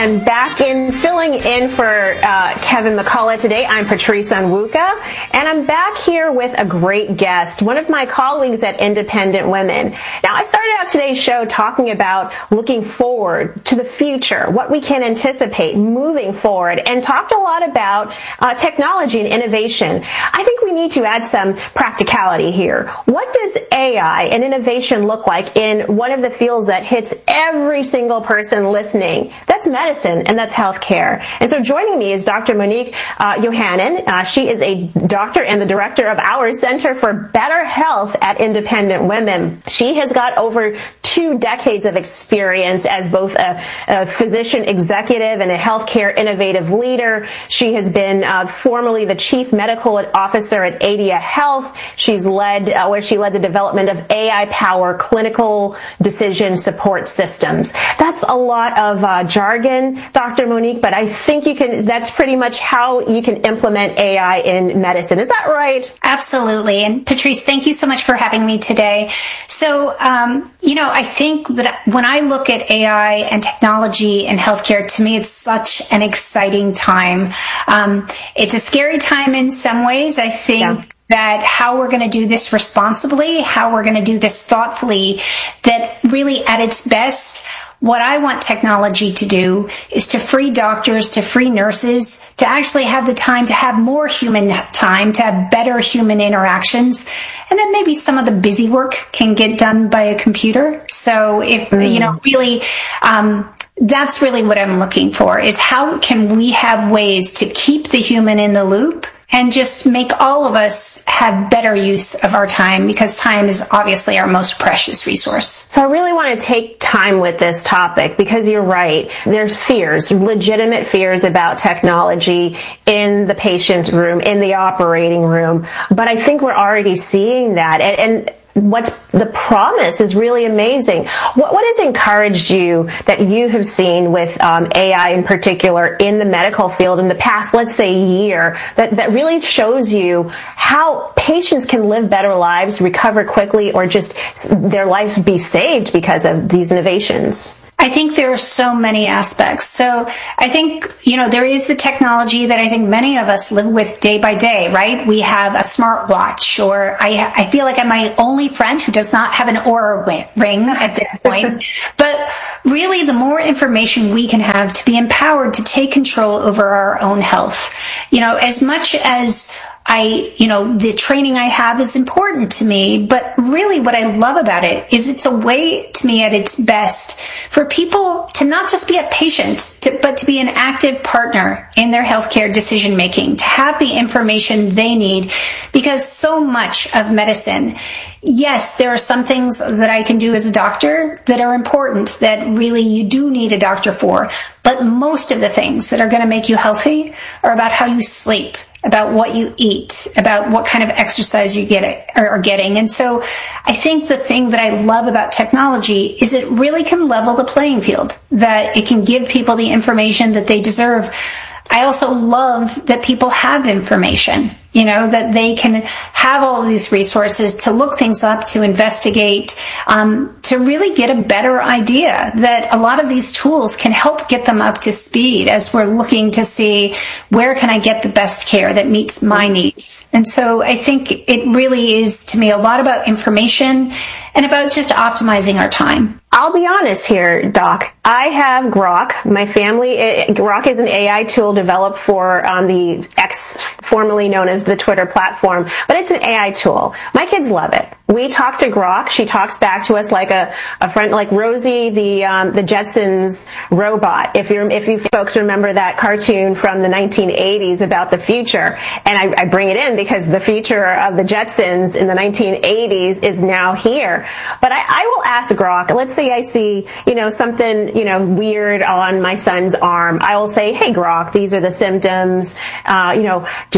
am back in filling in for Kevin McCullough today. I'm Patrice Onwuka, and I'm back here with a great guest, one of my colleagues at Independent Women. Now, I started out today's show talking about looking forward to the future, what we can anticipate moving forward, and talked a lot about technology and innovation. I think we need to add some practicality here. What does AI and innovation look like in one of the fields that hits every single person listening? That's medicine, and that's healthcare. And so joining me is Dr. Monique Yohannan. She is a doctor and the director of our Center for Better Health at Independent Women. She has got over 2 decades of experience as both a physician executive and a healthcare innovative leader. She has been formerly the chief medical officer at Adia Health. She's led the development of AI-powered clinical decision support systems. That's a lot of jargon, Dr. Monique, but I think that's pretty much how you can implement AI in medicine. Is that right? Absolutely. And Patrice, thank you so much for having me today. So, I think that when I look at AI and technology in healthcare, to me, it's such an exciting time. It's a scary time in some ways. I think that how we're going to do this responsibly, how we're going to do this thoughtfully, that really at its best, what I want technology to do is to free doctors, to free nurses, to actually have the time to have more human time, to have better human interactions. And then maybe some of the busy work can get done by a computer. So if, really, that's really what I'm looking for, is how can we have ways to keep the human in the loop and just make all of us have better use of our time, because time is obviously our most precious resource. So I really want to take time with this topic, because you're right. There's fears, legitimate fears about technology in the patient room, in the operating room. But I think we're already seeing that. And what's the promise is really amazing. What has encouraged you that you have seen with AI in particular in the medical field in the past, let's say, year, that really shows you how patients can live better lives, recover quickly, or just their lives be saved because of these innovations? I think there are so many aspects. So I think, there is the technology that I think many of us live with day by day, right? We have a smartwatch, or I feel like I'm my only friend who does not have an Oura ring at this point. But really, the more information we can have to be empowered to take control over our own health. As much as the training I have is important to me, but really what I love about it is it's a way, to me, at its best, for people to not just be a patient, but to be an active partner in their healthcare decision making, to have the information they need, because so much of medicine, yes, there are some things that I can do as a doctor that are important, that really you do need a doctor for, but most of the things that are going to make you healthy are about how you sleep, about what you eat, about what kind of exercise you are getting. And so I think the thing that I love about technology is it really can level the playing field, that it can give people the information that they deserve. I also love that people have information, that they can have all of these resources to look things up, to investigate, to really get a better idea, that a lot of these tools can help get them up to speed as we're looking to see where can I get the best care that meets my needs. And so I think it really is, to me, a lot about information and about just optimizing our time. I'll be honest here, Doc. I have Grok. My family, Grok is an AI tool developed for the X, formerly known as the Twitter platform, but it's an AI tool. My kids love it. We talk to Grok. She talks back to us like a friend, like Rosie, the Jetsons robot. If you folks remember that cartoon from the 1980s about the future, and I bring it in because the future of the Jetsons in the 1980s is now here. But I will ask Grok. Let's say I see, something, weird on my son's arm. I will say, hey, Grok, these are the symptoms. Do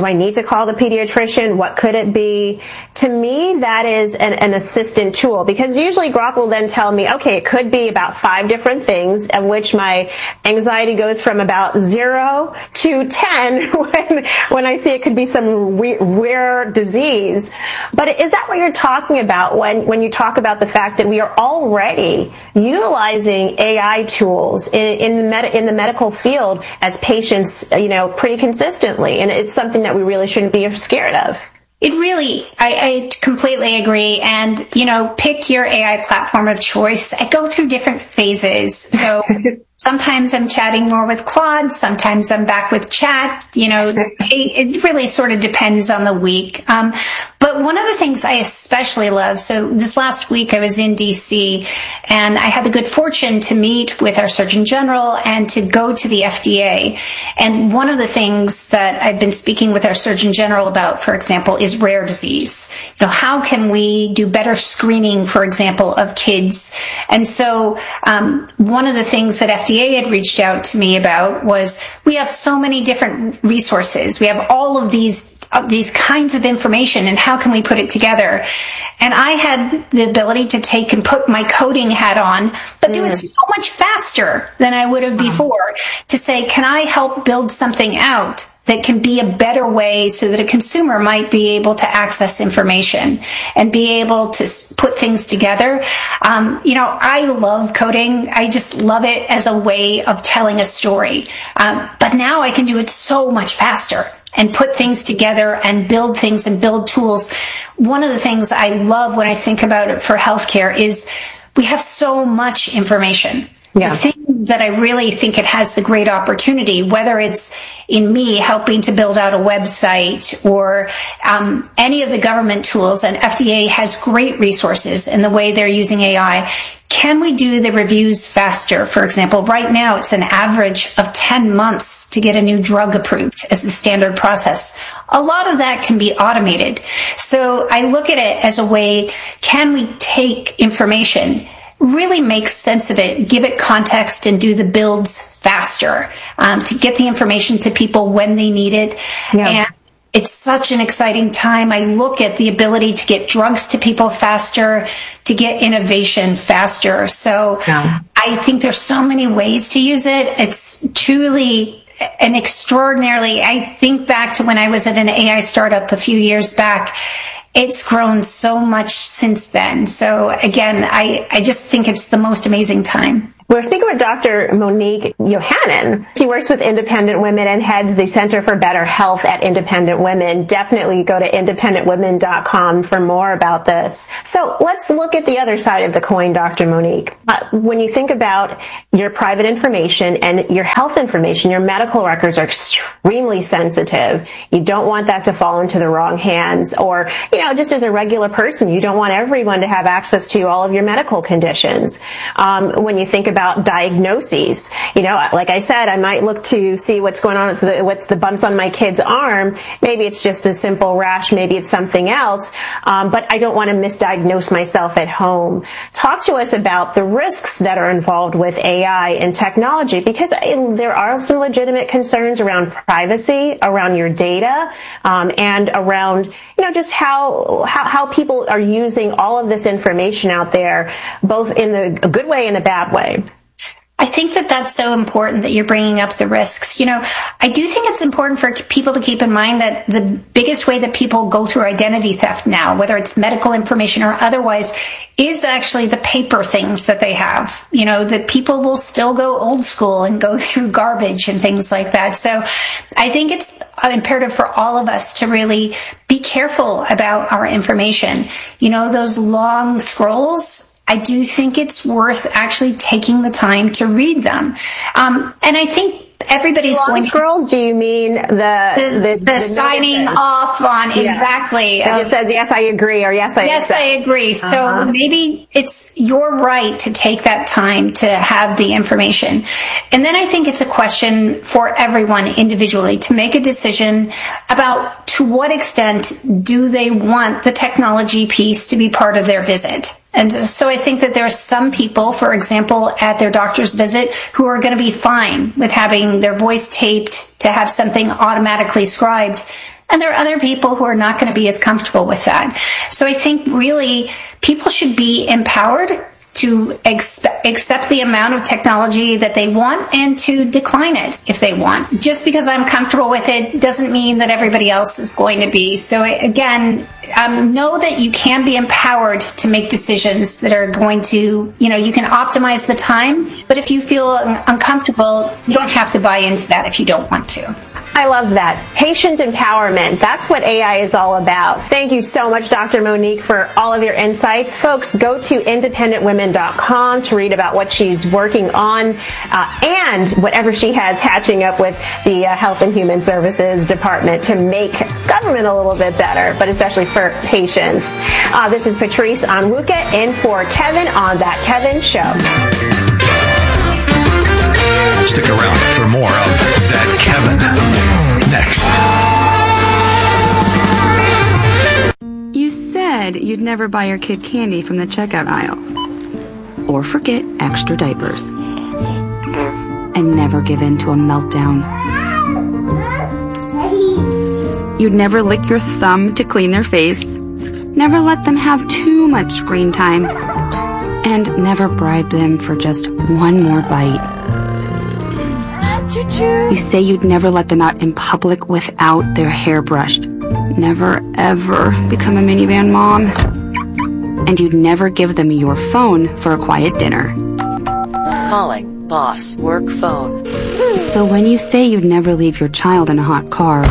I need to call the pediatrician? What could it be? To me, that is an assistant tool, because usually Grok will then tell me, okay, it could be about 5 different things, of which my anxiety goes from about 0 to 10 when I see it could be some rare disease. But is that what you're talking about when you talk about the fact that we are already utilizing AI tools in the medical field as patients, pretty consistently, and it's something that we really shouldn't be scared of? It really, I completely agree. And, pick your AI platform of choice. I go through different phases. So sometimes I'm chatting more with Claude. Sometimes I'm back with Chat. It really sort of depends on the week. But one of the things I especially love, so this last week I was in DC and I had the good fortune to meet with our Surgeon General and to go to the FDA. And one of the things that I've been speaking with our Surgeon General about, for example, is rare disease. How can we do better screening, for example, of kids? And so one of the things that FDA had reached out to me about was, we have so many different resources. We have all of these kinds of information, and how can we put it together? And I had the ability to take and put my coding hat on, but do it so much faster than I would have before, to say, can I help build something out that can be a better way so that a consumer might be able to access information and be able to put things together. I love coding. I just love it as a way of telling a story. But now I can do it so much faster and put things together and build things and build tools. One of the things I love when I think about it for healthcare is we have so much information. Yeah. The thing that I really think it has the great opportunity, whether it's in me helping to build out a website or any of the government tools, and FDA has great resources in the way they're using AI. Can we do the reviews faster? For example, right now it's an average of 10 months to get a new drug approved as the standard process. A lot of that can be automated. So I look at it as a way, can we take information, really make sense of it, give it context, and do the builds faster to get the information to people when they need it. Yeah. And it's such an exciting time. I look at the ability to get drugs to people faster, to get innovation faster. So yeah. I think there's so many ways to use it. It's truly an extraordinarily, I think back to when I was at an AI startup a few years back. It's grown so much since then. So again, I just think it's the most amazing time. We're speaking with Dr. Monique Yohannan. She works with Independent Women and heads the Center for Better Health at Independent Women. Definitely go to independentwomen.com for more about this. So let's look at the other side of the coin, Dr. Monique. When you think about your private information and your health information, your medical records are extremely sensitive. You don't want that to fall into the wrong hands, or, just as a regular person, you don't want everyone to have access to all of your medical conditions. When you think about diagnoses, like I said, I might look to see what's going on with what's the bumps on my kid's arm. Maybe it's just a simple rash, maybe it's something else, but I don't want to misdiagnose myself at home. Talk to us about the risks that are involved with AI and technology, because there are some legitimate concerns around privacy, around your data, and around, just how people are using all of this information out there, both in the good way and the bad way. I think that that's so important that you're bringing up the risks. I do think it's important for people to keep in mind that the biggest way that people go through identity theft now, whether it's medical information or otherwise, is actually the paper things that they have. That people will still go old school and go through garbage and things like that. So I think it's imperative for all of us to really be careful about our information. Those long scrolls, I do think it's worth actually taking the time to read them. And I think everybody's going to... Scrolls, do you mean the signing off on, yeah. Exactly. It says, yes, I agree, or yes, I accept. I agree. So maybe it's your right to take that time to have the information. And then I think it's a question for everyone individually to make a decision about to what extent do they want the technology piece to be part of their visit. And so I think that there are some people, for example, at their doctor's visit who are going to be fine with having their voice taped to have something automatically scribed. And there are other people who are not going to be as comfortable with that. So I think really people should be empowered to accept the amount of technology that they want and to decline it if they want. Just because I'm comfortable with it doesn't mean that everybody else is going to be. So again, know that you can be empowered to make decisions that are going to, you can optimize the time, but if you feel uncomfortable, you don't have to buy into that if you don't want to. I love that. Patient empowerment. That's what AI is all about. Thank you so much, Dr. Monique, for all of your insights. Folks, go to independentwomen.com to read about what she's working on and whatever she has hatching up with the Health and Human Services Department to make government a little bit better, but especially for patients. This is Patrice Onwuka in for Kevin on That Kevin Show. Stick around for more of That Kevin next. You said you'd never buy your kid candy from the checkout aisle. Or forget extra diapers. And never give in to a meltdown. You'd never lick your thumb to clean their face. Never let them have too much screen time. And never bribe them for just one more bite. You say you'd never let them out in public without their hair brushed. Never, ever become a minivan mom. And you'd never give them your phone for a quiet dinner. Calling boss work phone. So when you say you'd never leave your child in a hot car,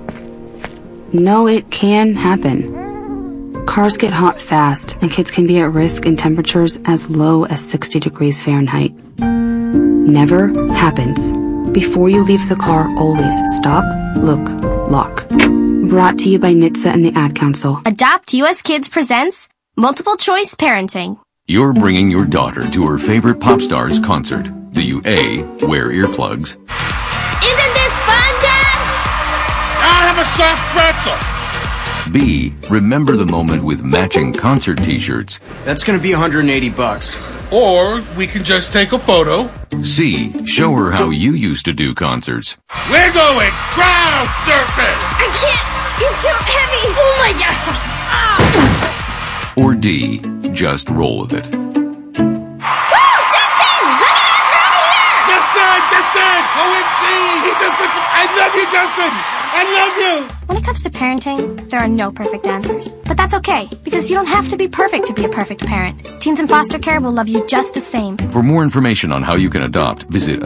no, it can happen. Cars get hot fast, and kids can be at risk in temperatures as low as 60 degrees Fahrenheit. Never happens. Before you leave the car, always stop, look, lock. Brought to you by NHTSA and the Ad Council. Adopt US Kids presents Multiple Choice Parenting. You're bringing your daughter to her favorite pop star's concert. Do you A, wear earplugs? Isn't this fun, Dad? I'll have a soft pretzel. B, remember the moment with matching concert t-shirts. That's gonna be $180. Or we can just take a photo. C, show her how you used to do concerts. We're going crowd surfing! I can't! He's too heavy! Oh my god! Ah. Or D, just roll with it. Woo! Justin! Look at us! We're over here! Justin! OMG! I love you, Justin! I love you! When it comes to parenting, there are no perfect answers. But that's okay, because you don't have to be perfect to be a perfect parent. Teens in foster care will love you just the same. For more information on how you can adopt, visit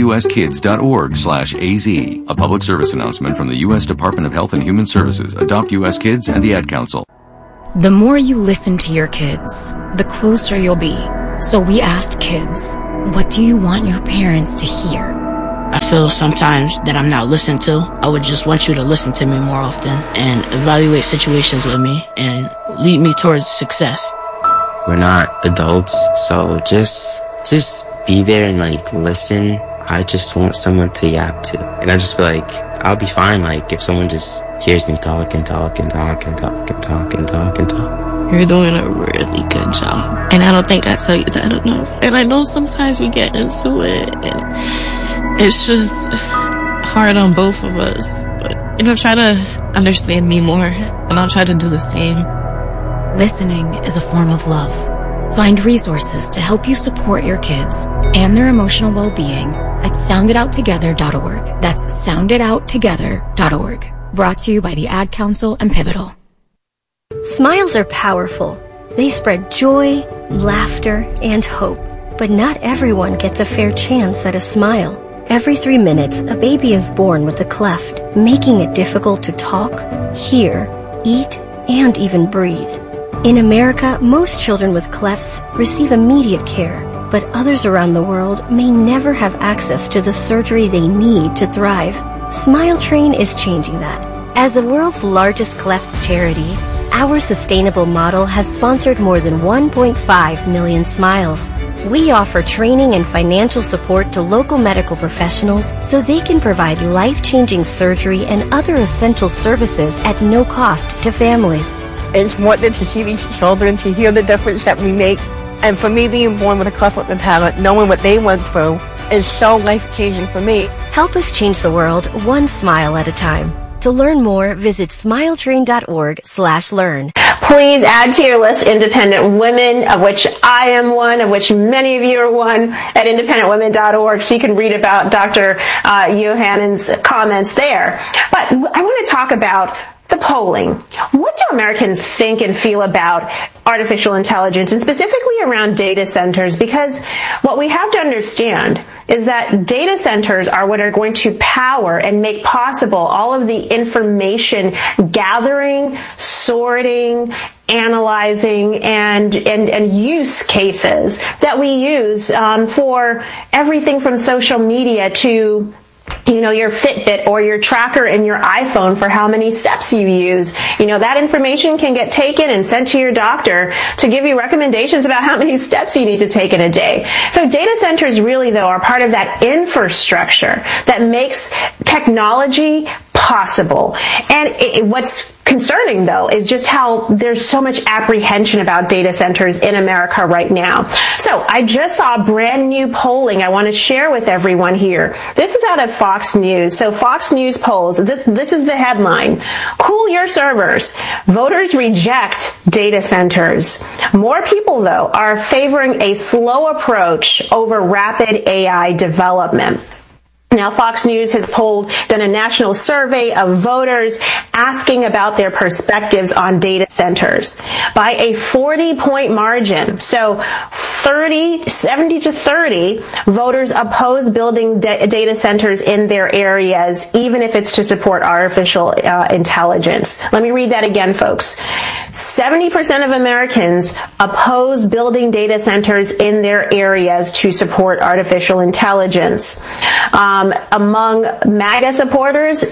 adoptuskids.org/AZ. A public service announcement from the U.S. Department of Health and Human Services, Adopt U.S. Kids, and the Ad Council. The more you listen to your kids, the closer you'll be. So we asked kids, what do you want your parents to hear? I feel sometimes that I'm not listened to. I would just want you to listen to me more often and evaluate situations with me and lead me towards success. We're not adults, so just be there and listen. I just want someone to yap to. And I just feel like I'll be fine if someone just hears me talk and talk and talk and talk and talk and talk and talk. You're doing a really good job. And I don't think I tell you that enough. And I know sometimes we get into it and it's just hard on both of us. But, try to understand me more, and I'll try to do the same. Listening is a form of love. Find resources to help you support your kids and their emotional well-being at sounditouttogether.org. That's sounditouttogether.org. Brought to you by the Ad Council and Pivotal. Smiles are powerful. They spread joy, laughter, and hope. But not everyone gets a fair chance at a smile. Every 3 minutes, a baby is born with a cleft, making it difficult to talk, hear, eat, and even breathe. In America, most children with clefts receive immediate care, but others around the world may never have access to the surgery they need to thrive. Smile Train is changing that. As the world's largest cleft charity, our sustainable model has sponsored more than 1.5 million smiles. We offer training and financial support to local medical professionals so they can provide life-changing surgery and other essential services at no cost to families. It's important to see these children, to hear the difference that we make. And for me, being born with a cleft lip and palate, knowing what they went through, is so life-changing for me. Help us change the world one smile at a time. To learn more, visit smiletrain.org/learn. Please add to your list Independent Women, of which I am one, of which many of you are one, at independentwomen.org, so you can read about Dr. Yohannan's comments there. But I want to talk about the polling. What do Americans think and feel about artificial intelligence, and specifically around data centers? Because what we have to understand is that data centers are what are going to power and make possible all of the information gathering, sorting, analyzing, and use cases that we use for everything from social media to your Fitbit or your tracker in your iPhone for how many steps you use. That information can get taken and sent to your doctor to give you recommendations about how many steps you need to take in a day. So data centers really, though, are part of that infrastructure that makes technology possible. And what's concerning, though, is just how there's so much apprehension about data centers in America right now. So I just saw brand new polling I want to share with everyone here. This is out of Fox News. So Fox News polls, this is the headline: "Cool your servers. Voters reject data centers." More people, though, are favoring a slow approach over rapid AI development. Now, Fox News has done a national survey of voters asking about their perspectives on data centers by a 40-point margin. So 70 to 30, voters oppose building data centers in their areas, even if it's to support artificial intelligence. Let me read that again, folks. 70% of Americans oppose building data centers in their areas to support artificial intelligence. Among MAGA supporters,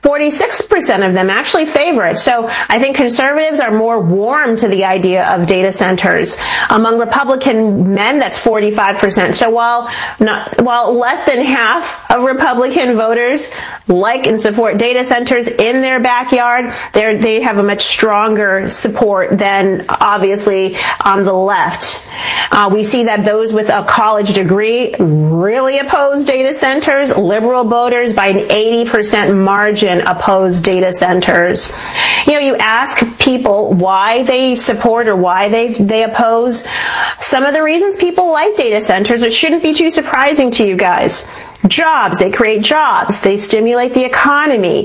46% of them actually favor it. So I think conservatives are more warm to the idea of data centers. Among Republican men, that's 45%. So while less than half of Republican voters like and support data centers in their backyard, they have a much stronger support than obviously on the left. We see that those with a college degree really oppose data centers. Liberal voters by an 80% margin oppose data centers. You ask people why they support or why they oppose. Some of the reasons people like data centers, it shouldn't be too surprising to you guys. Jobs, they create jobs, they stimulate the economy,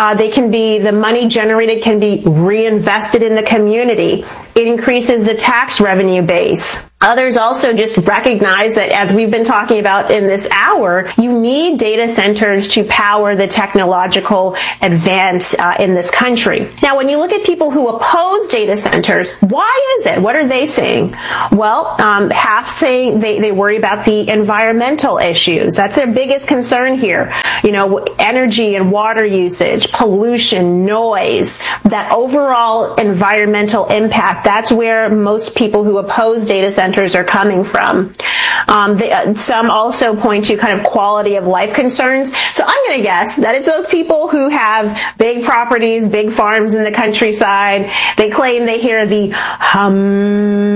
the money generated can be reinvested in the community, it increases the tax revenue base. Others also just recognize that, as we've been talking about in this hour, you need data centers to power the technological advance in this country. Now, when you look at people who oppose data centers, why is it? What are they saying? Well, half say they worry about the environmental issues. That's their biggest concern here. Energy and water usage, pollution, noise, that overall environmental impact. That's where most people who oppose data centers are coming from. Some also point to kind of quality of life concerns. So I'm going to guess that it's those people who have big properties, big farms in the countryside. They claim they hear the hum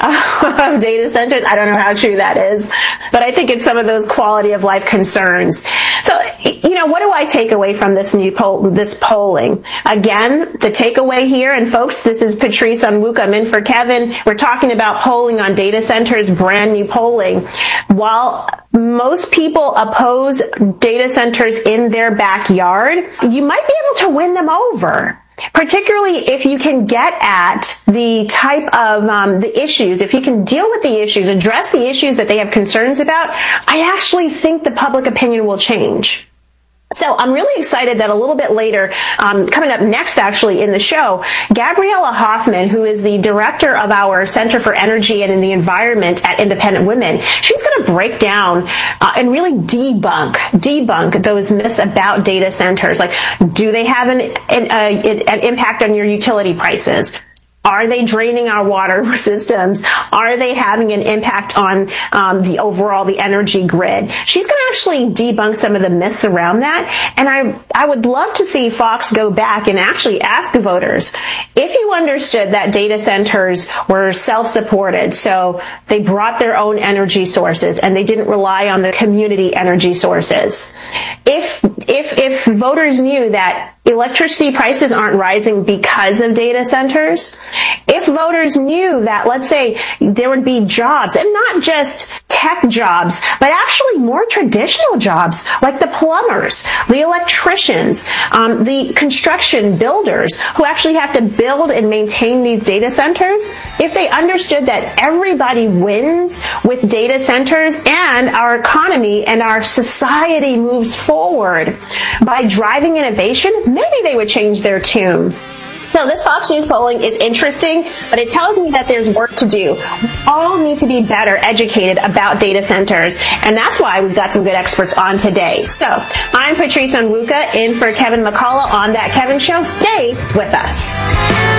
of data centers. I don't know how true that is, but I think it's some of those quality of life concerns. So, what do I take away from this polling? Again, the takeaway here, and folks, this is Patrice Onwuka. I'm in for Kevin. We're talking about polling on data centers, brand new polling. While most people oppose data centers in their backyard, you might be able to win them over. Particularly if you can get at the type of the issues, if you can deal with the issues, address the issues that they have concerns about, I actually think the public opinion will change. So I'm really excited that a little bit later, coming up next actually in the show, Gabriella Hoffman, who is the director of our Center for Energy and in the Environment at Independent Women, she's going to break down and really debunk those myths about data centers. Like, do they have an impact on your utility prices? Are they draining our water systems? Are they having an impact on the energy grid? She's going to actually debunk some of the myths around that. And I would love to see Fox go back and actually ask voters, if you understood that data centers were self-supported, so they brought their own energy sources and they didn't rely on the community energy sources. If voters knew that electricity prices aren't rising because of data centers, if voters knew that, let's say, there would be jobs, and not just tech jobs, but actually more traditional jobs, like the plumbers, the electricians, the construction builders who actually have to build and maintain these data centers, if they understood that everybody wins with data centers and our economy and our society moves forward by driving innovation, maybe they would change their tune. So this Fox News polling is interesting, but it tells me that there's work to do. We all need to be better educated about data centers, and that's why we've got some good experts on today. So I'm Patrice Onwuka in for Kevin McCullough on That Kevin Show. Stay with us.